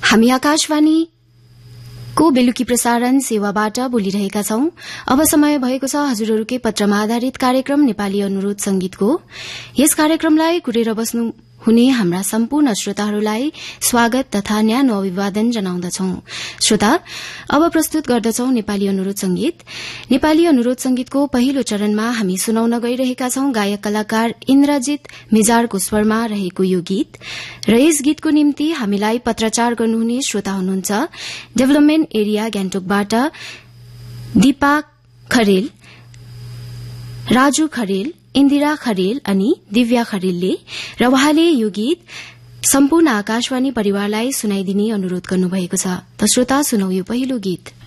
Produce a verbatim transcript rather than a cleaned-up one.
हामी आकाशवाणी को बेलुकी प्रसारण सेवाबाट बोलिरहेका छौं। अब समय भएको छ हजुरहरूकै पत्रमा आधारित कार्यक्रम नेपाली अनुरोध संगीतको। यस कार्यक्रमलाई कुरेर बस्नु हुने हाम्रा सम्पूर्ण श्रोताहरूलाई स्वागत तथा न्यानो अभिवादन जनाउँदछौं। श्रोता, अब प्रस्तुत गर्दछौं नेपाली अनुरोध संगीत। नेपाली अनुरोध संगीतको पहिलो चरणमा हामी सुनाउन गइरहेका छौं गायक कलाकार इन्द्रजित मिजारको स्वरमा रहेको यो गीत। र यस गीतको निम्ति हामीलाई पत्राचार गर्नुहुने श्रोता हुनुहुन्छ डेभलपमेन्ट एरिया गान्तोकबाट दीपा खरेल, राजु खरेल, इन्दिरा खरेल अनि दिव्या खरेलले, र उहाँले यो गीत सम्पूर्ण आकाशवाणी परिवारलाई सुनाइदिने अनुरोध गर्नुभएको छ। त श्रोता, सुनौ यो पहिलो गीत।